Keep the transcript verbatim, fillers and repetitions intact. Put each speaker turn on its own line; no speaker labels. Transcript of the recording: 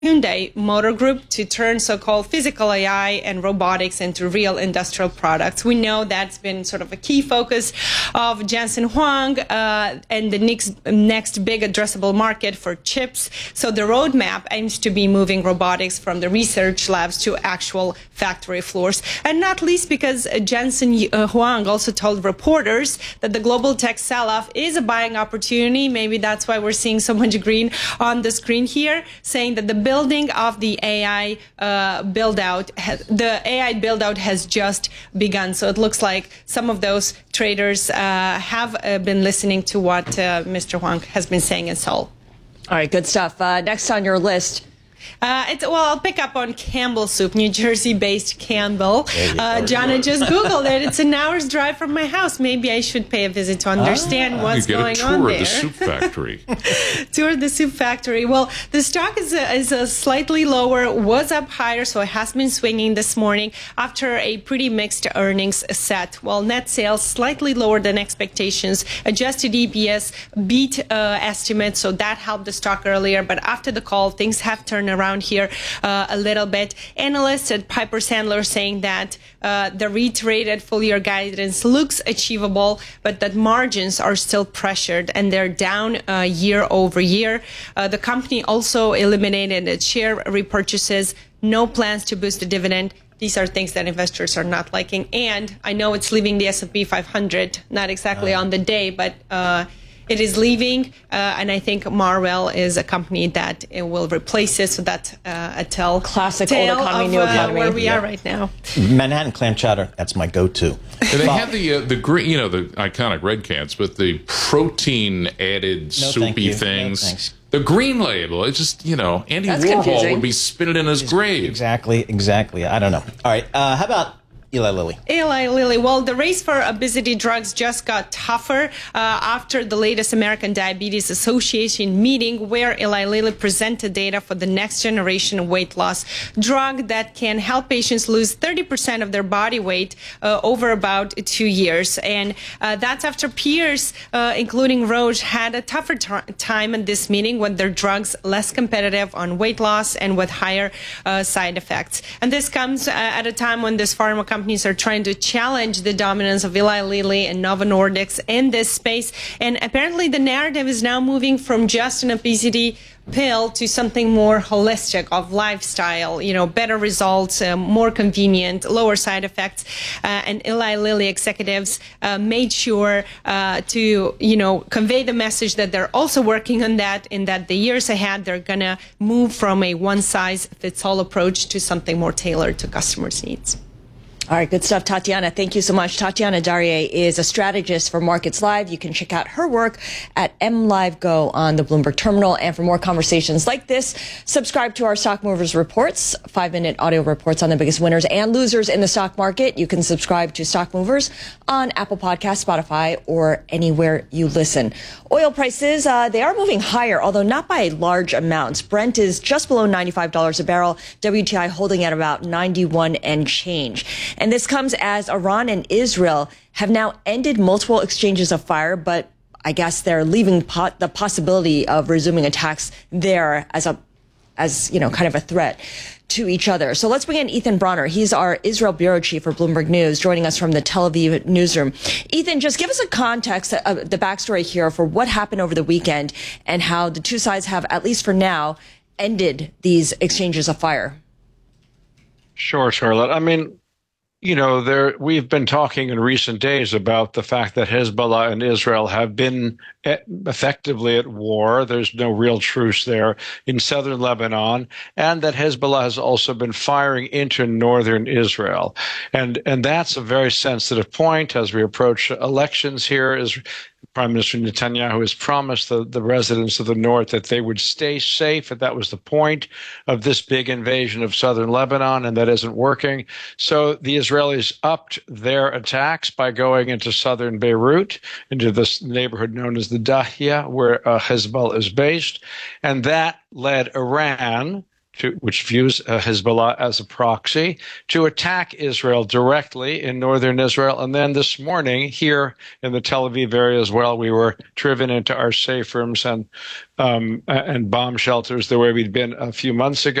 Hyundai Motor Group to turn so-called physical A I and robotics into real industrial products. We know that's been sort of a key focus of Jensen Huang uh, and the next, next big addressable market for chips. So the roadmap aims to be moving robotics from the research labs to actual factory floors. And not least because Jensen Huang also told reporters that the global tech sell-off is a buying opportunity. Maybe that's why we're seeing so much green on the screen here, saying that the building of the A I uh, build out, has, the A I build out has just begun. So it looks like some of those traders uh, have uh, been listening to what uh, Mister Huang has been saying in Seoul.
All right, good stuff. Uh, next on your list.
Uh, it's, well, I'll pick up on Campbell Soup, New Jersey-based Campbell. Uh, Jana just Googled it. It's an hour's drive from my house. Maybe I should pay a visit to understand
ah,
what's going on there.
You get a tour of the soup factory.
Tour of the soup factory. Well, the stock is a, is a slightly lower, was up higher, so it has been swinging this morning after a pretty mixed earnings set. Well, net sales slightly lower than expectations. Adjusted E P S beat uh, estimates, so that helped the stock earlier. But after the call, things have turned around here uh, a little bit. Analysts at Piper Sandler saying that uh, the reiterated full year guidance looks achievable, but that margins are still pressured and they're down uh, year over year. Uh, the company also eliminated its share repurchases, no plans to boost the dividend. These are things that investors are not liking. And I know it's leaving the S and P five hundred, not exactly on the day, but uh, it is leaving, uh, and I think Marvell is a company that it will replace it. So that's uh, a tell
classic
tale
old economy,
of,
new
uh,
economy.
where we
yeah.
are right now.
Manhattan clam chowder, that's my go-to.
And they have the uh, the green, you know, the iconic red cans, but the protein added
No, thank
soupy
you. No,
things.
thanks.
The green label, it's just, you know, Andy
That's
Warhol
confusing.
would be spinning in his grave.
Exactly, exactly. I don't know. All right, uh, how about Eli Lilly?
Eli Lilly. Well, the race for obesity drugs just got tougher uh, after the latest American Diabetes Association meeting, where Eli Lilly presented data for the next generation weight loss drug that can help patients lose thirty percent of their body weight uh, over about two years. And uh, that's after peers, uh, including Roche, had a tougher t- time in this meeting when their drugs less competitive on weight loss and with higher uh, side effects. And this comes uh, at a time when this pharma company companies are trying to challenge the dominance of Eli Lilly and Novo Nordisk in this space. And apparently the narrative is now moving from just an obesity pill to something more holistic of lifestyle, you know, better results, uh, more convenient, lower side effects. Uh, and Eli Lilly executives uh, made sure uh, to, you know, convey the message that they're also working on that, in that the years ahead, they're going to move from a one-size-fits-all approach to something more tailored to customers' needs.
All right, good stuff, Tatiana. Thank you so much. Tatiana Darrier is a strategist for Markets Live. You can check out her work at M Live Go on the Bloomberg Terminal. And for more conversations like this, subscribe to our Stock Movers Reports, five-minute audio reports on the biggest winners and losers in the stock market. You can subscribe to Stock Movers on Apple Podcasts, Spotify, or anywhere you listen. Oil prices, uh, they are moving higher, although not by large amounts. Brent is just below ninety-five dollars a barrel. W T I holding at about ninety-one and change. And this comes as Iran and Israel have now ended multiple exchanges of fire, but I guess they're leaving po- the possibility of resuming attacks there as a, as, you know, kind of a threat to each other. So let's bring in Ethan Bronner. He's our Israel bureau chief for Bloomberg News, joining us from the Tel Aviv newsroom. Ethan, just give us a context, uh, the backstory here for what happened over the weekend and how the two sides have, at least for now, ended these exchanges of fire.
Sure, Charlotte. I mean, you know, there we've been talking in recent days about the fact that Hezbollah and Israel have been effectively at war. There's no real truce there in southern Lebanon, and that Hezbollah has also been firing into northern Israel. And and that's a very sensitive point as we approach elections here. Is Prime Minister Netanyahu has promised the, the residents of the north that they would stay safe, and that was the point of this big invasion of southern Lebanon, and that isn't working. So the Israelis upped their attacks by going into southern Beirut, into this neighborhood known as the Dahia, where uh, Hezbollah is based, and that led Iran to, which views uh, Hezbollah as a proxy, to attack Israel directly in northern Israel. And then this morning here in the Tel Aviv area as well, we were driven into our safe rooms and um, and bomb shelters the way we'd been a few months ago.